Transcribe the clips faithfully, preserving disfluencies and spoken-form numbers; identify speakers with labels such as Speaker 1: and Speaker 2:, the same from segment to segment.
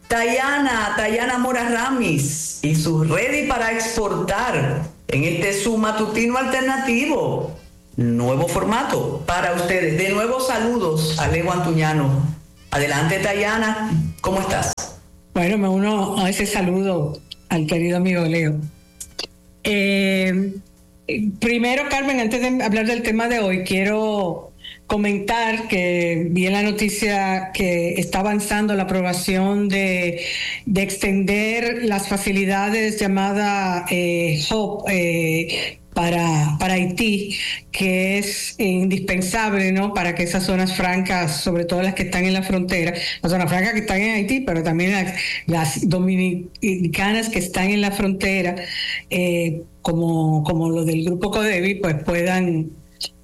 Speaker 1: Tayana, Tayana Mora Ramis y su Ready para exportar en este su matutino alternativo. Nuevo formato para ustedes. De nuevo, saludos a Leo Antuñano. Adelante, Tayana, ¿cómo estás?
Speaker 2: Bueno, me uno a ese saludo al querido amigo Leo. Eh, primero, Carmen, antes de hablar del tema de hoy, quiero comentar que vi en la noticia que está avanzando la aprobación de, de extender las facilidades llamadas eh, Hub eh, para, para Haití, que es indispensable, ¿no?, para que esas zonas francas, sobre todo las que están en la frontera, las zonas francas que están en Haití, pero también las, las dominicanas que están en la frontera, eh, como, como lo del grupo Codevi, pues puedan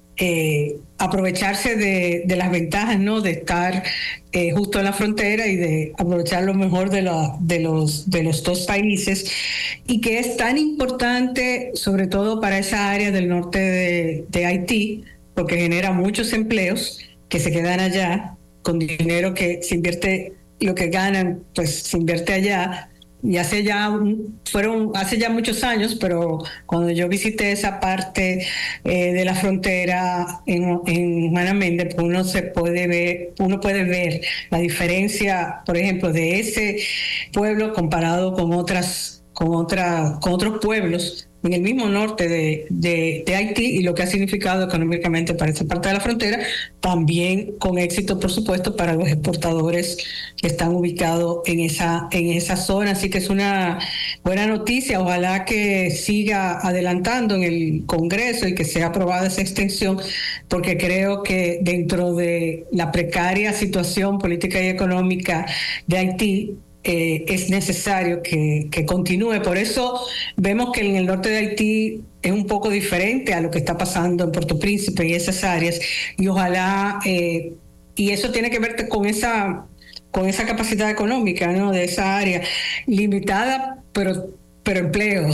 Speaker 2: Eh, aprovecharse de, de las ventajas, ¿no?, de estar eh, justo en la frontera y de aprovechar lo mejor de, la, de, los, de los dos países, y que es tan importante sobre todo para esa área del norte de, de Haití, porque genera muchos empleos que se quedan allá con dinero que se invierte, lo que ganan pues se invierte allá. Y hace ya fueron hace ya muchos años, pero cuando yo visité esa parte eh, de la frontera en, en Juana Méndez, pues uno se puede ver, uno puede ver la diferencia, por ejemplo, de ese pueblo comparado con otras, con otra, con otros pueblos en el mismo norte de, de, de Haití, y lo que ha significado económicamente para esa parte de la frontera, también con éxito, por supuesto, para los exportadores que están ubicados en esa, en esa zona. Así que es una buena noticia. Ojalá que siga adelantando en el Congreso y que sea aprobada esa extensión, porque creo que dentro de la precaria situación política y económica de Haití, Eh, es necesario que, que continúe. Por eso vemos que en el norte de Haití es un poco diferente a lo que está pasando en Puerto Príncipe y esas áreas, y ojalá, eh, y eso tiene que ver con esa, con esa capacidad económica, ¿no?, de esa área limitada, pero, pero empleo,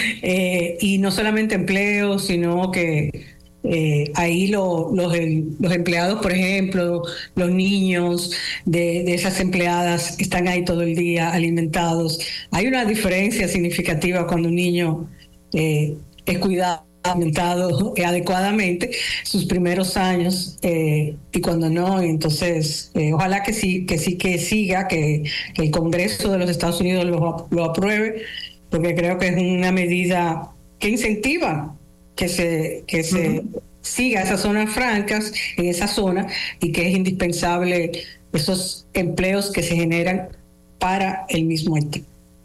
Speaker 2: eh, y no solamente empleo, sino que Eh, ahí lo, los, los empleados, por ejemplo, los niños de, de esas empleadas están ahí todo el día alimentados. Hay una diferencia significativa cuando un niño eh, es cuidado, alimentado eh, adecuadamente sus primeros años, eh, y cuando no, entonces eh, ojalá que sí, que sí que siga, que, que el Congreso de los Estados Unidos lo, lo apruebe, porque creo que es una medida que incentiva que se, que se uh-huh. siga esas zonas francas en esa zona, y que es indispensable esos empleos que se generan para el mismo Haití.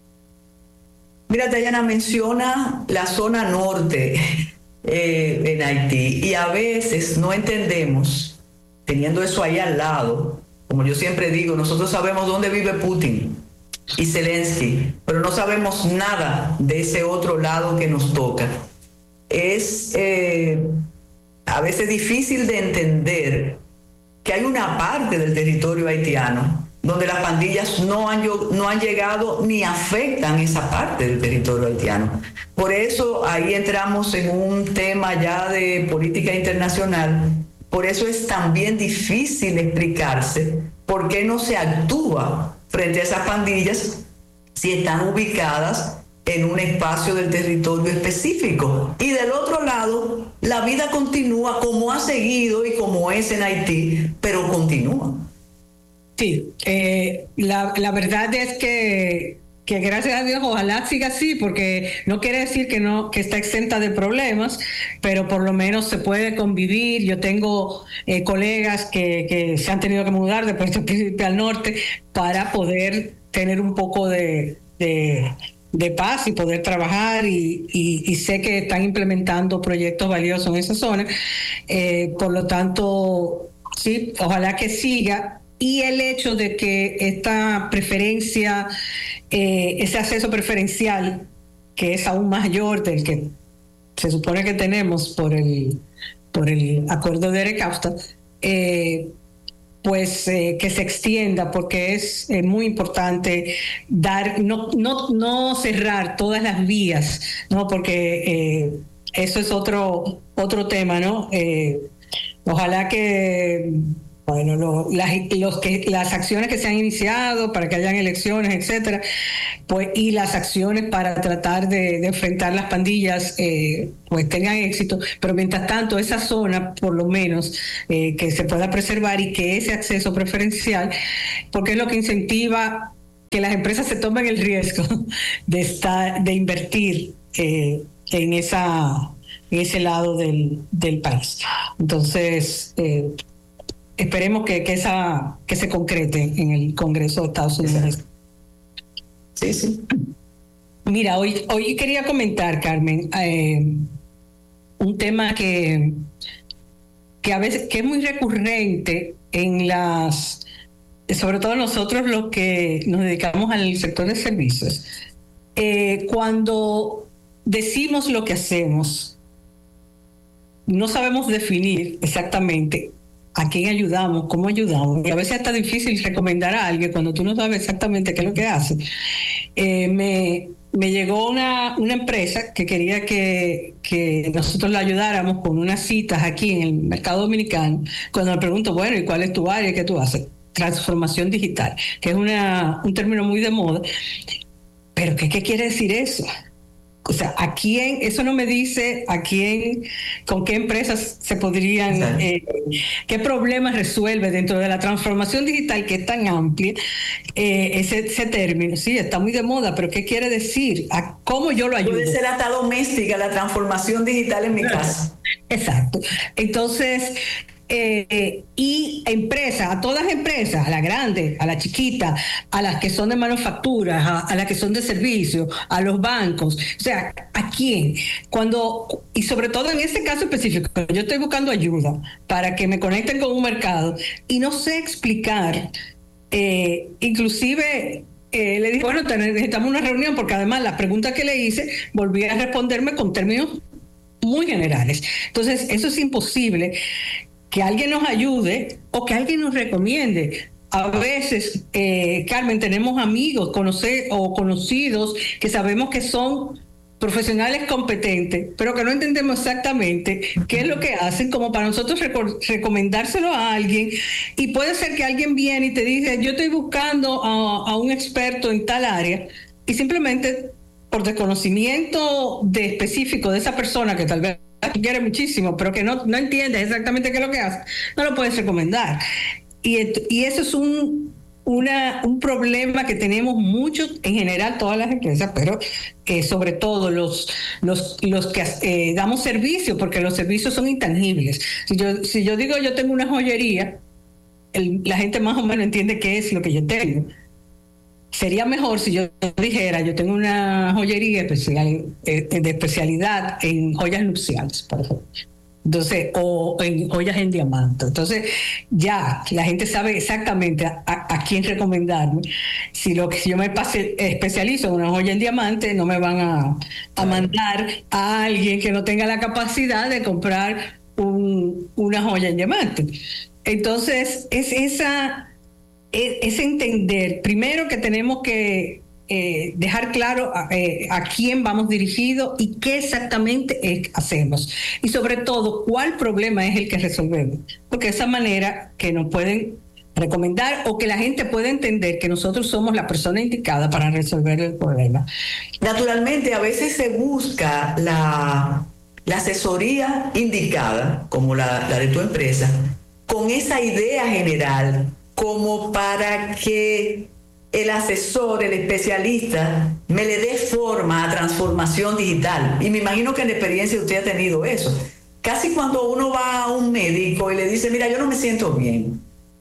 Speaker 1: Mira, Tayana menciona la zona norte eh, en Haití, y a veces no entendemos, teniendo eso ahí al lado, como yo siempre digo, nosotros sabemos dónde vive Putin y Zelensky, pero no sabemos nada de ese otro lado que nos toca. Es eh, a veces difícil de entender que hay una parte del territorio haitiano donde las pandillas no han, no han llegado ni afectan esa parte del territorio haitiano. Por eso ahí entramos en un tema ya de política internacional. Por eso es también difícil explicarse por qué no se actúa frente a esas pandillas si están ubicadas en un espacio del territorio específico. Y del otro lado, la vida continúa como ha seguido y como es en Haití, pero continúa.
Speaker 2: Sí, eh, la, la verdad es que, que gracias a Dios ojalá siga así, porque no quiere decir que no, que está exenta de problemas, pero por lo menos se puede convivir. Yo tengo eh, colegas que, que se han tenido que mudar de Puerto Príncipe al norte para poder tener un poco de... de de paz y poder trabajar, y, y, y sé que están implementando proyectos valiosos en esa zona, eh, por lo tanto, sí, ojalá que siga. Y el hecho de que esta preferencia, eh, ese acceso preferencial, que es aún mayor del que se supone que tenemos por el, por el acuerdo de Erecausta, eh, pues eh, que se extienda, porque es eh, muy importante dar, no, no, no cerrar todas las vías, ¿no? Porque eh, eso es otro, otro tema, ¿no? Eh, ojalá que Bueno, lo, las, los que, las acciones que se han iniciado para que hayan elecciones, etcétera, pues, y las acciones para tratar de, de enfrentar las pandillas, eh, pues tengan éxito, pero mientras tanto esa zona, por lo menos, eh, que se pueda preservar y que ese acceso preferencial, porque es lo que incentiva que las empresas se tomen el riesgo de estar, de invertir eh, en esa, en ese lado del, del país. Entonces, eh, esperemos que, que, esa, que se concrete en el Congreso de Estados Unidos.
Speaker 1: Sí, sí.
Speaker 2: Mira, hoy, hoy quería comentar, Carmen, eh, un tema que, que a veces que es muy recurrente en las, sobre todo nosotros los que nos dedicamos al sector de servicios. Eh, cuando decimos lo que hacemos, no sabemos definir exactamente a quién ayudamos, cómo ayudamos. Y a veces está difícil recomendar a alguien cuando tú no sabes exactamente qué es lo que hace. Eh, me, me llegó una, una empresa que quería que, que nosotros la ayudáramos con unas citas aquí en el mercado dominicano. Cuando me pregunto, bueno, ¿y cuál es tu área? ¿Qué tú haces? Transformación digital, que es una, un término muy de moda. ¿Pero qué, qué quiere decir eso? O sea, ¿a quién? Eso no me dice a quién, con qué empresas se podrían, eh, qué problemas resuelve dentro de la transformación digital, que es tan amplia, eh, ese, ese término. Sí, está muy de moda, pero ¿qué quiere decir? ¿A cómo yo lo ayudo?
Speaker 1: Puede ser hasta doméstica la transformación digital en mi caso.
Speaker 2: Exacto. Entonces, Eh, y empresas, a todas las empresas, a la grande, a la chiquita, a las que son de manufacturas, a, a las que son de servicios, a los bancos, o sea, ¿a quién? Cuando, y sobre todo en este caso específico, yo estoy buscando ayuda para que me conecten con un mercado y no sé explicar, eh, inclusive eh, le dije, bueno, necesitamos una reunión porque además las preguntas que le hice volví a responderme con términos muy generales. Entonces, eso es imposible que alguien nos ayude o que alguien nos recomiende. A veces, eh, Carmen, tenemos amigos conocer, o conocidos que sabemos que son profesionales competentes, pero que no entendemos exactamente qué es lo que hacen, como para nosotros reco- recomendárselo a alguien. Y puede ser que alguien viene y te dice, yo estoy buscando a, a un experto en tal área, y simplemente por desconocimiento de específico de esa persona que tal vez quiere muchísimo, pero que no, no entiendes exactamente qué es lo que hace, no lo puedes recomendar. Y, y eso es un, una, un problema que tenemos muchos, en general todas las empresas, pero eh, sobre todo los, los, los que eh, damos servicios, porque los servicios son intangibles. Si yo, si yo digo yo tengo una joyería, el, la gente más o menos entiende qué es lo que yo tengo. Sería mejor si yo dijera, yo tengo una joyería especial, eh, de especialidad en joyas nupciales, por ejemplo. Entonces, o en joyas en diamante. Entonces, ya la gente sabe exactamente a, a, a quién recomendarme. Si lo que si yo me pase, especializo en una joya en diamante, no me van a, a mandar a alguien que no tenga la capacidad de comprar un, una joya en diamante. Entonces, es esa... es entender, primero, que tenemos que eh, dejar claro a, eh, a quién vamos dirigidos y qué exactamente es, hacemos. Y sobre todo, cuál problema es el que resolvemos. Porque de esa manera que nos pueden recomendar o que la gente pueda entender que nosotros somos la persona indicada para resolver el problema.
Speaker 1: Naturalmente, a veces se busca la, la asesoría indicada, como la, la de tu empresa, con esa idea general, como para que el asesor, el especialista, me le dé forma a transformación digital. Y me imagino que en la experiencia usted ha tenido eso. Casi cuando uno va a un médico y le dice, mira, yo no me siento bien,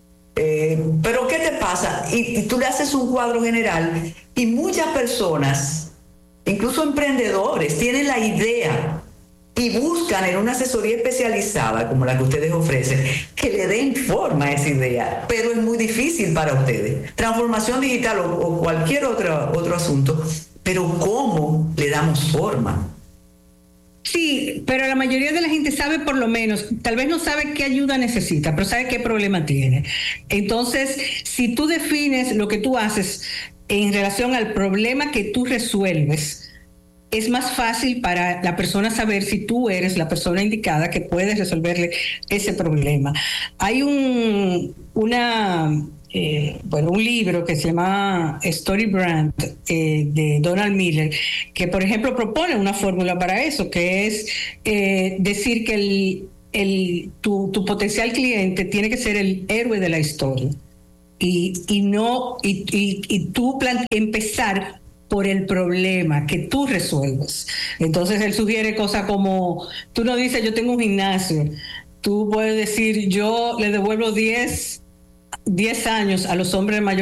Speaker 1: eh, pero ¿qué te pasa? Y, y tú le haces un cuadro general y muchas personas, incluso emprendedores, tienen la idea y buscan en una asesoría especializada como la que ustedes ofrecen que le den forma a esa idea, pero es muy difícil para ustedes. Transformación digital o, o cualquier otro, otro asunto, pero ¿cómo le damos forma?
Speaker 2: Sí, pero la mayoría de la gente sabe, por lo menos, tal vez no sabe qué ayuda necesita, pero sabe qué problema tiene. Entonces, si tú defines lo que tú haces en relación al problema que tú resuelves, es más fácil para la persona saber si tú eres la persona indicada que puede resolverle ese problema. Hay un, una, eh, bueno, un libro que se llama Story Brand eh, de Donald Miller, que por ejemplo propone una fórmula para eso, que es eh, decir que el, el, tu, tu potencial cliente tiene que ser el héroe de la historia. Y, y no y, y, y tú plan, empezar por el problema que tú resuelves. Entonces él sugiere cosas como, tú no dices yo tengo un gimnasio, tú puedes decir yo le devuelvo diez años a los hombres mayores